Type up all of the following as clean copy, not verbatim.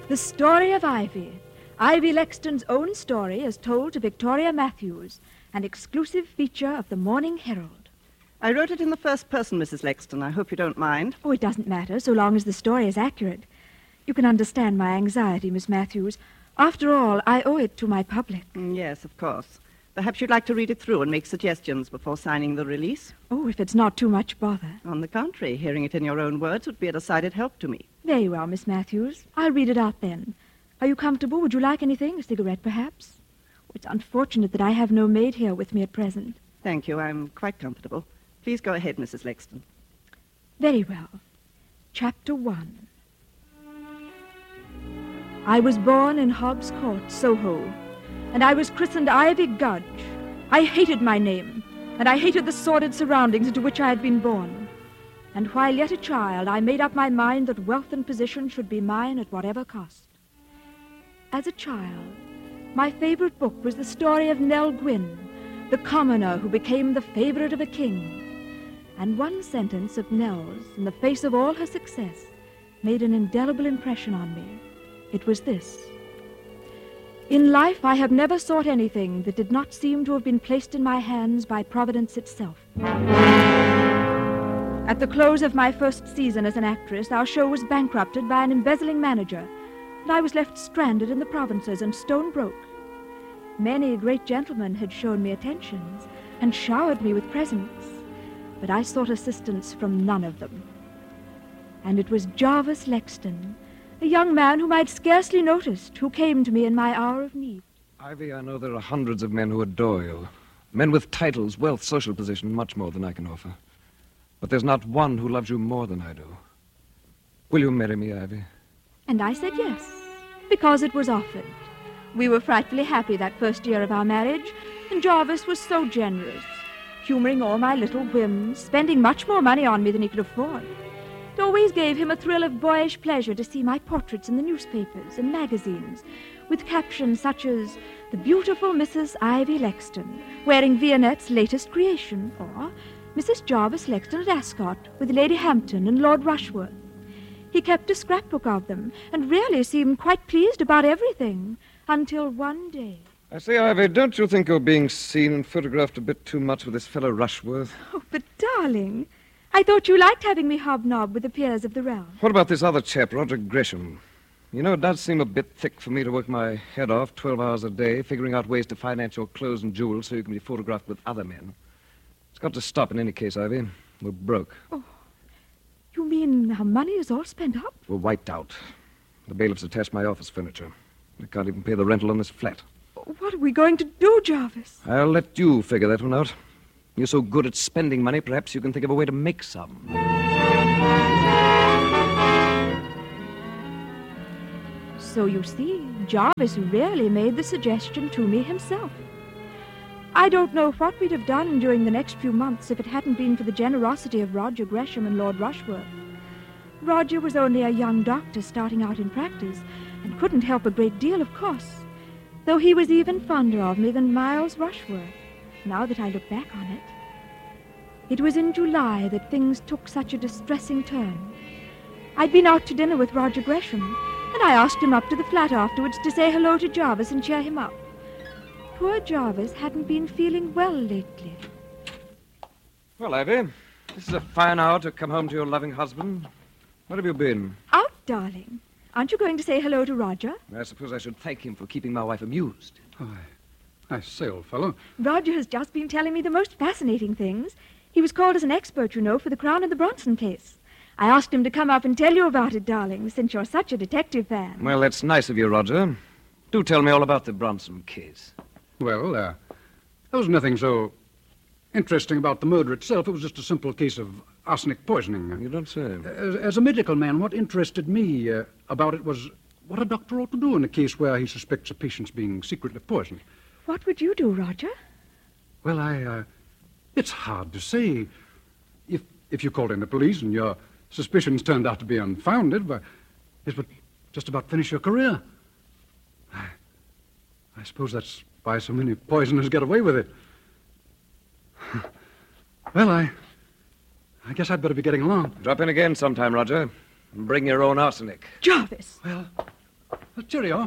The Story of Ivy. Ivy Lexton's own story as told to Victoria Matthews, an exclusive feature of the Morning Herald. I wrote it in the first person, Mrs. Lexton. I hope you don't mind. Oh, it doesn't matter, so long as the story is accurate. You can understand my anxiety, Miss Matthews. After all, I owe it to my public. Yes, of course. Perhaps you'd like to read it through and make suggestions before signing the release? Oh, if it's not too much bother. On the contrary, hearing it in your own words would be a decided help to me. Very well, Miss Matthews. I'll read it out then. Are you comfortable? Would you like anything? A cigarette, perhaps? Oh, it's unfortunate that I have no maid here with me at present. Thank you. I'm quite comfortable. Please go ahead, Mrs. Lexton. Very well. Chapter 1. I was born in Hobbs Court, Soho, and I was christened Ivy Gudge. I hated my name, and I hated the sordid surroundings into which I had been born. And while yet a child, I made up my mind that wealth and position should be mine at whatever cost. As a child, my favorite book was the story of Nell Gwynn, the commoner who became the favorite of a king. And one sentence of Nell's, in the face of all her success, made an indelible impression on me. It was this: in life, I have never sought anything that did not seem to have been placed in my hands by Providence itself. At the close of my first season as an actress, our show was bankrupted by an embezzling manager, and I was left stranded in the provinces and stone broke. Many great gentlemen had shown me attentions and showered me with presents, but I sought assistance from none of them. And it was Jarvis Lexton, a young man whom I'd scarcely noticed, who came to me in my hour of need. Ivy, I know there are hundreds of men who adore you. Men with titles, wealth, social position, much more than I can offer. But there's not one who loves you more than I do. Will you marry me, Ivy? And I said yes, because it was offered. We were frightfully happy that first year of our marriage, and Jarvis was so generous, humoring all my little whims, spending much more money on me than he could afford. It always gave him a thrill of boyish pleasure to see my portraits in the newspapers and magazines, with captions such as, "The beautiful Mrs. Ivy Lexton, wearing Vionette's latest creation," or "Mrs. Jarvis Lexton at Ascot, with Lady Hampton and Lord Rushworth." He kept a scrapbook of them, and really seemed quite pleased about everything, until one day... I say, Ivy, don't you think you're being seen and photographed a bit too much with this fellow Rushworth? Oh, but darling, I thought you liked having me hobnob with the peers of the realm. What about this other chap, Roger Gresham? You know, it does seem a bit thick for me to work my head off 12 hours a day, figuring out ways to finance your clothes and jewels so you can be photographed with other men. It's got to stop in any case, Ivy. We're broke. Oh, you mean our money is all spent up? We're wiped out. The bailiffs attached my office furniture. I can't even pay the rental on this flat. What are we going to do, Jarvis? I'll let you figure that one out. You're so good at spending money, perhaps you can think of a way to make some. So you see, Jarvis really made the suggestion to me himself. I don't know what we'd have done during the next few months if it hadn't been for the generosity of Roger Gresham and Lord Rushworth. Roger was only a young doctor starting out in practice and couldn't help a great deal, of course, though he was even fonder of me than Miles Rushworth, now that I look back on it. It was in July that things took such a distressing turn. I'd been out to dinner with Roger Gresham, and I asked him up to the flat afterwards to say hello to Jarvis and cheer him up. Poor Jarvis hadn't been feeling well lately. Well, Ivy, this is a fine hour to come home to your loving husband. Where have you been? Out, darling. Aren't you going to say hello to Roger? I suppose I should thank him for keeping my wife amused. I say, old fellow. Roger has just been telling me the most fascinating things. He was called as an expert, you know, for the Crown and the Bronson case. I asked him to come up and tell you about it, darling, since you're such a detective fan. Well, that's nice of you, Roger. Do tell me all about the Bronson case. Well, there was nothing so interesting about the murder itself. It was just a simple case of arsenic poisoning. You don't say. As a medical man, what interested me about it was what a doctor ought to do in a case where he suspects a patient's being secretly poisoned. What would you do, Roger? Well, it's hard to say. If you called in the police and your suspicions turned out to be unfounded, well, it would just about finish your career. I suppose that's why so many poisoners get away with it. Well, I guess I'd better be getting along. Drop in again sometime, Roger. And bring your own arsenic. Jarvis! Well, Cheerio.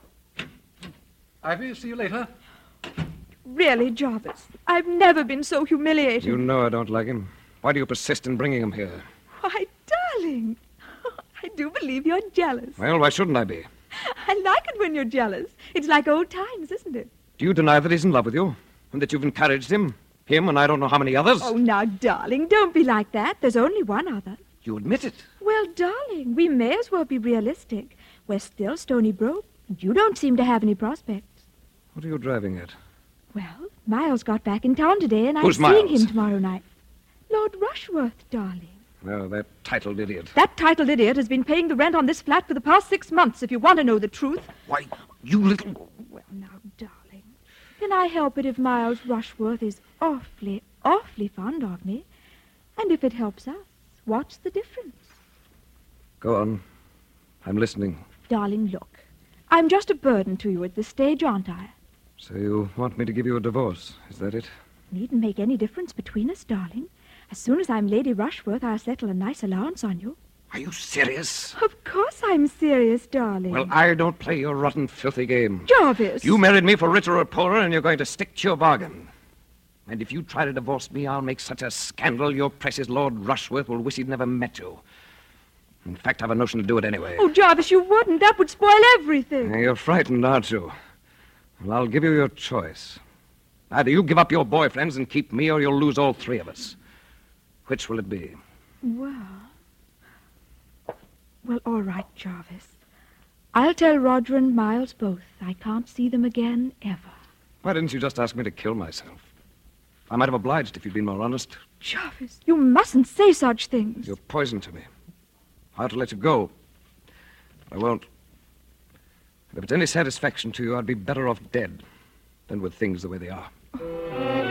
Ivy, see you later. Really, Jarvis, I've never been so humiliated. You know I don't like him. Why do you persist in bringing him here? Why, darling, I do believe you're jealous. Well, why shouldn't I be? I like it when you're jealous. It's like old times, isn't it? Do you deny that he's in love with you? And that you've encouraged him? Him and I don't know how many others? Oh, now, darling, don't be like that. There's only one other. You admit it. Well, darling, we may as well be realistic. We're still Stony Brook, and you don't seem to have any prospects. What are you driving at? Well, Miles got back in town today, and I'm Who's seeing Miles? him tomorrow night. Lord Rushworth, darling. Oh, that titled idiot. That titled idiot has been paying the rent on this flat for the past 6 months, if you want to know the truth. Why, you little... Well, now, darling, can I help it if Miles Rushworth is awfully, awfully fond of me? And if it helps us, what's the difference? Go on. I'm listening. Darling, look, I'm just a burden to you at this stage, aren't I? So you want me to give you a divorce, is that it? Needn't make any difference between us, darling. As soon as I'm Lady Rushworth, I'll settle a nice allowance on you. Are you serious? Of course I'm serious, darling. Well, I don't play your rotten, filthy game. Jarvis! You married me for richer or poorer, and you're going to stick to your bargain. And if you try to divorce me, I'll make such a scandal your precious Lord Rushworth will wish he'd never met you. In fact, I've a notion to do it anyway. Oh, Jarvis, you wouldn't. That would spoil everything. Now, you're frightened, aren't you? Well, I'll give you your choice. Either you give up your boyfriends and keep me, or you'll lose all three of us. Which will it be? Well, all right, Jarvis. I'll tell Roger and Miles both I can't see them again, ever. Why didn't you just ask me to kill myself? I might have obliged if you'd been more honest. Jarvis, you mustn't say such things. You're poison to me. I ought to let you go. I won't. And if it's any satisfaction to you, I'd be better off dead than with things the way they are.